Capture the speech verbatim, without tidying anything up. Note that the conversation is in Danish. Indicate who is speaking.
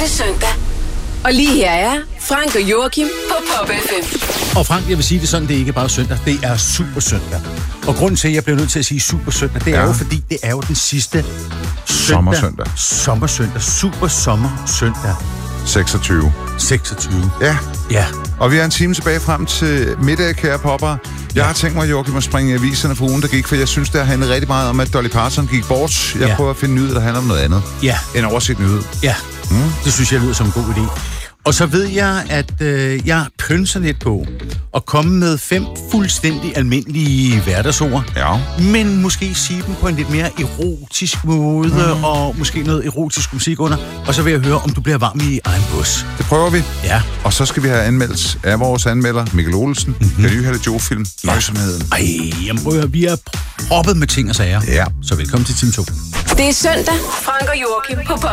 Speaker 1: det søndag. Og lige her er Frank og Joachim på Pop F M.
Speaker 2: Og Frank, jeg vil sige det sådan, det er ikke bare søndag, det er super søndag. Og grunden til, at jeg bliver nødt til at sige super søndag, det er ja. jo fordi, det er jo den sidste søndag.
Speaker 3: Sommersøndag.
Speaker 2: Sommersøndag. Super sommer søndag.
Speaker 3: seksogtyve.
Speaker 2: seksogtyve.
Speaker 3: Ja.
Speaker 2: Ja.
Speaker 3: Og vi er en time tilbage frem til middag, kære popper. Jeg ja. har tænkt mig, Joachim, at springe i aviserne for ugen, der gik, for jeg synes, det handler rigtig meget om, at Dolly Parton gik bort. Jeg ja. prøver at finde nyhed, der handler om noget andet.
Speaker 2: Ja.
Speaker 3: En oversigt nyhed.
Speaker 2: Ja, mm. det synes jeg lyder som en god idé. Og så ved jeg, at øh, jeg pønser lidt på at komme med fem fuldstændig almindelige hverdagsord.
Speaker 3: Ja.
Speaker 2: Men måske sige dem på en lidt mere erotisk måde, mm. og måske noget erotisk musik under. Og så vil jeg høre, om du bliver varm i egen bus.
Speaker 3: Det prøver vi.
Speaker 2: Ja.
Speaker 3: Og så skal vi have anmeldt af vores anmelder, Mikkel Olsen, mm-hmm. den nye Helle Joe-film, ja. Nøjsomheden.
Speaker 2: Ej, jamen, prøv, vi er proppet med ting og sager.
Speaker 3: Ja.
Speaker 2: Så velkommen til time to.
Speaker 1: Det er søndag. Frank og Joachim på Pop